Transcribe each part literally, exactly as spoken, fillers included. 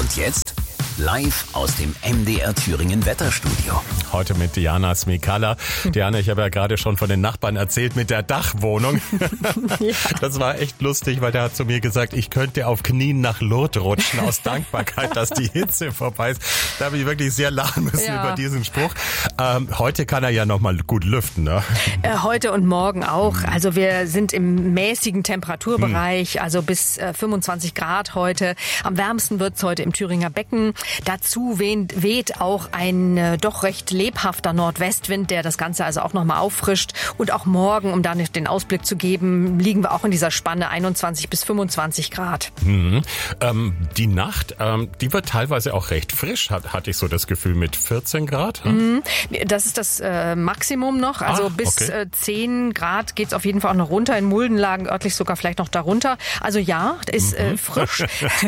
Und jetzt live aus dem M D R Thüringen Wetterstudio. Heute mit Diana Smikala. Diana, ich habe ja gerade schon von den Nachbarn erzählt mit der Dachwohnung. Ja. Das war echt lustig, weil der hat zu mir gesagt, ich könnte auf Knien nach Lourdes rutschen aus Dankbarkeit, dass die Hitze vorbei ist. Da habe ich wirklich sehr lachen müssen ja. über diesen Spruch. Ähm, heute kann er ja noch mal gut lüften, ne? Äh, heute und morgen auch. Also wir sind im mäßigen Temperaturbereich, hm. also bis äh, fünfundzwanzig Grad heute. Am wärmsten wird es heute im Thüringer Becken. Dazu weht, weht auch ein äh, doch recht lebhafter Nordwestwind, der das Ganze also auch nochmal auffrischt. Und auch morgen, um da nicht den Ausblick zu geben, liegen wir auch in dieser Spanne einundzwanzig bis fünfundzwanzig Grad. Mhm. Ähm, die Nacht, ähm, die wird teilweise auch recht frisch, hat, hatte ich so das Gefühl, mit vierzehn Grad. Mhm. Das ist das äh, Maximum noch. Also Ach, bis okay. äh, zehn Grad geht's auf jeden Fall auch noch runter. In Muldenlagen örtlich sogar vielleicht noch darunter. Also ja, ist mhm. äh, frisch.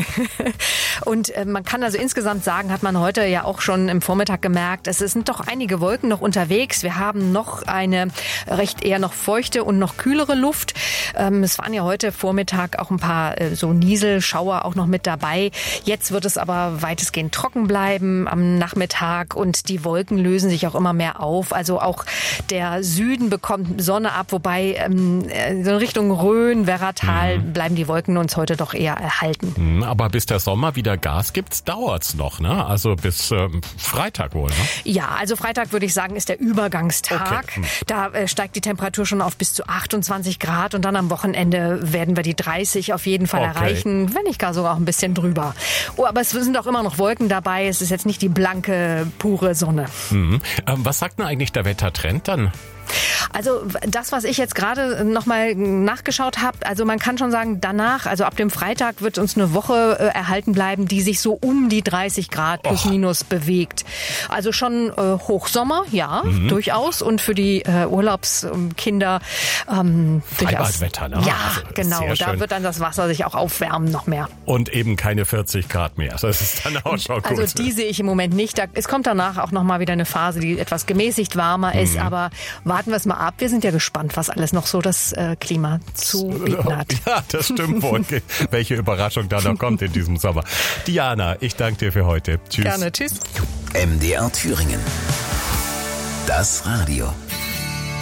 Und äh, man kann also insgesamt sagen, hat man heute ja auch schon im Vormittag gemerkt, es sind doch einige Wolken noch unterwegs. Wir haben noch eine recht eher noch feuchte und noch kühlere Luft. Ähm, es waren ja heute Vormittag auch ein paar äh, so Nieselschauer auch noch mit dabei. Jetzt wird es aber weitestgehend trocken bleiben am Nachmittag und die Wolken lösen sich auch immer mehr auf. Also auch der Süden bekommt Sonne ab, wobei ähm, so in Richtung Rhön, Werratal mhm. bleiben die Wolken uns heute doch eher erhalten. Aber bis der Sommer wieder Gas gibt, dauert's noch, ne? Also bis ähm, Freitag wohl, ne? Ja, also Freitag würde ich sagen, ist der Übergangstag. Okay. Da äh, steigt die Temperatur schon auf bis zu achtundzwanzig Grad und dann am Wochenende werden wir die dreißig auf jeden Fall okay. erreichen, wenn nicht gar sogar auch ein bisschen drüber. Oh, aber es sind auch immer noch Wolken dabei. Es ist jetzt nicht die blanke, pure Sonne. Mhm. Ähm, was sagt denn eigentlich der Wettertrend dann? Also das, was ich jetzt gerade nochmal nachgeschaut habe, also man kann schon sagen, danach, also ab dem Freitag wird uns eine Woche äh, erhalten bleiben, die sich so um die dreißig Grad plus minus bewegt. Also schon äh, Hochsommer, ja, mhm. durchaus. Und für die äh, Urlaubskinder ähm, durchaus. Wetter, ne? Ja, also, genau. Da schön. Wird dann das Wasser sich auch aufwärmen noch mehr. Und eben keine vierzig Grad mehr. Das ist dann auch schon gut. Also die sehe ich im Moment nicht. Da, es kommt danach auch nochmal wieder eine Phase, die etwas gemäßigt warmer ist, mhm. aber warten wir es mal ab. Wir sind ja gespannt, was alles noch so das äh, Klima zu bieten hat. Ja, das stimmt wohl. Welche Überraschung da noch kommt in diesem Sommer. Diana, ich danke dir für heute. Tschüss. Gerne, tschüss. M D R Thüringen. Das Radio.